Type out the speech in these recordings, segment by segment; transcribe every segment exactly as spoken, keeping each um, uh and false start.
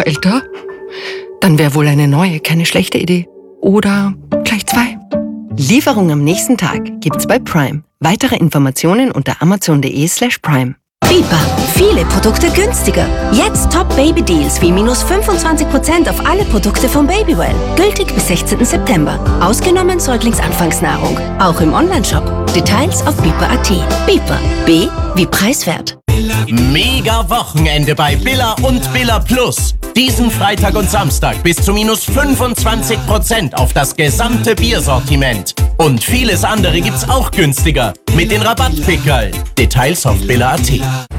älter? Dann wäre wohl eine neue keine schlechte Idee. Oder gleich zwei. Lieferung am nächsten Tag gibt's bei Prime. Weitere Informationen unter amazon.de slash prime. Bipa. Viele Produkte günstiger. Jetzt Top-Baby-Deals wie minus fünfundzwanzig Prozent auf alle Produkte von Babywell. Gültig bis sechzehnten September. Ausgenommen Säuglingsanfangsnahrung. Auch im Onlineshop. Details auf bipa punkt at. Bipa. B wie preiswert. Mega Wochenende bei Billa und Billa Plus. Diesen Freitag und Samstag bis zu minus fünfundzwanzig Prozent auf das gesamte Biersortiment. Und vieles andere gibt's auch günstiger mit den Rabattpickerl. Details auf billa punkt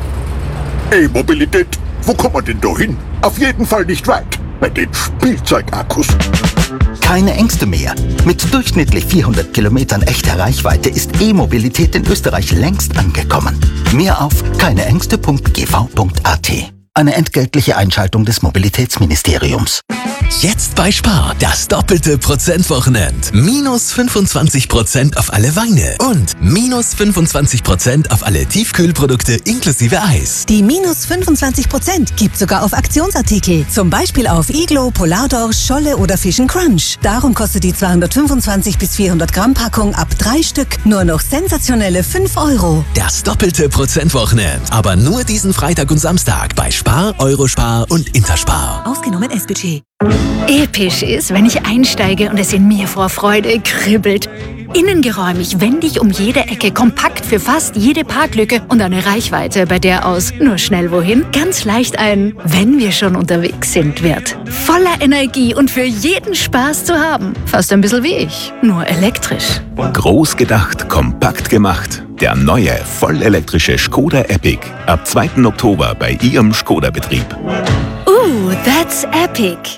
at. E-Mobilität, wo kommt man denn da hin? Auf jeden Fall nicht weit. Bei den Spielzeugakkus. Keine Ängste mehr. Mit durchschnittlich vierhundert Kilometern echter Reichweite ist E-Mobilität in Österreich längst angekommen. Mehr auf keineängste punkt g v punkt a t. Eine entgeltliche Einschaltung des Mobilitätsministeriums. Jetzt bei Spar das doppelte Prozentwochenend. Minus fünfundzwanzig Prozent auf alle Weine und minus fünfundzwanzig Prozent auf alle Tiefkühlprodukte inklusive Eis. Die minus fünfundzwanzig Prozent gibt sogar auf Aktionsartikel. Zum Beispiel auf Iglo, Polardorsch, Scholle oder Fish and Crunch. Darum kostet die zweihundertfünfundzwanzig bis vierhundert Gramm Packung ab drei Stück nur noch sensationelle fünf Euro. Das doppelte Prozentwochenend. Aber nur diesen Freitag und Samstag bei Spar, Eurospar und Interspar. Ausgenommen S-Budget. Episch ist, wenn ich einsteige und es in mir vor Freude kribbelt. Innengeräumig, wendig um jede Ecke, kompakt für fast jede Parklücke und eine Reichweite, bei der aus nur schnell wohin ganz leicht ein "Wenn wir schon unterwegs sind" wird. Voller Energie und für jeden Spaß zu haben. Fast ein bisschen wie ich, nur elektrisch. Groß gedacht, kompakt gemacht. Der neue, vollelektrische Skoda Epic. Ab zweiten Oktober bei Ihrem Skoda-Betrieb. Ooh, that's epic.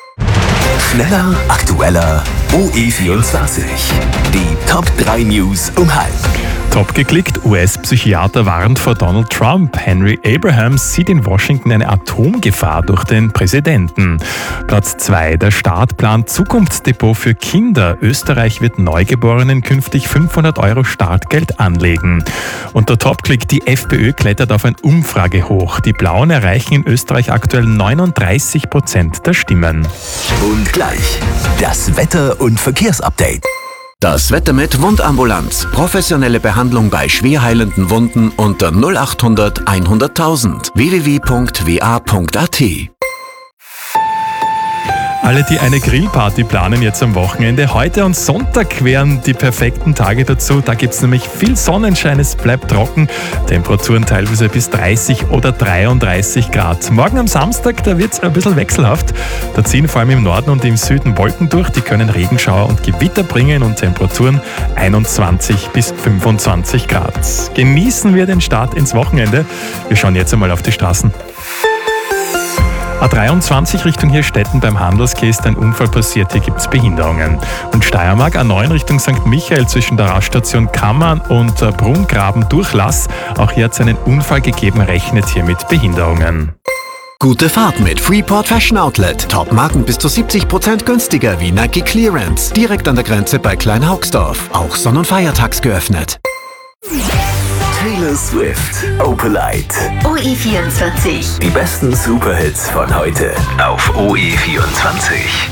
Schneller, aktueller, O E vierundzwanzig. Die Top drei News um halb. Top geklickt, U S-Psychiater warnt vor Donald Trump. Henry Abrahams sieht in Washington eine Atomgefahr durch den Präsidenten. Platz zwei, der Staat plant Zukunftsdepot für Kinder. Österreich wird Neugeborenen künftig fünfhundert Euro Startgeld anlegen. Und der Top-Klick, die FPÖ klettert auf ein Umfragehoch. Die Blauen erreichen in Österreich aktuell neununddreißig Prozent der Stimmen. Und gleich das Wetter- und Verkehrsupdate. Das Wetter mit Wundambulanz. Professionelle Behandlung bei schwer heilenden Wunden unter null achthundert hunderttausend. w w w punkt w a punkt a t. Alle, die eine Grillparty planen jetzt am Wochenende, heute und Sonntag wären die perfekten Tage dazu. Da gibt es nämlich viel Sonnenschein, es bleibt trocken, Temperaturen teilweise bis dreißig oder dreiunddreißig Grad. Morgen am Samstag, da wird es ein bisschen wechselhaft. Da ziehen vor allem im Norden und im Süden Wolken durch, die können Regenschauer und Gewitter bringen und Temperaturen einundzwanzig bis fünfundzwanzig Grad. Genießen wir den Start ins Wochenende. Wir schauen jetzt einmal auf die Straßen. A dreiundzwanzig Richtung Hirstetten beim Handelsquai ist ein Unfall passiert, hier gibt es Behinderungen. Und Steiermark A neun Richtung Sankt Michael zwischen der Raststation Kammern und Brungraben Durchlass. Auch hier hat es einen Unfall gegeben, rechnet hier mit Behinderungen. Gute Fahrt mit Freeport Fashion Outlet. Top-Marken bis zu siebzig Prozent günstiger wie Nike Clearance. Direkt an der Grenze bei Kleinhaugsdorf. Auch Sonn- und Feiertags geöffnet. Taylor Swift, Opalite. O E vierundzwanzig. Die besten Superhits von heute auf O E vierundzwanzig.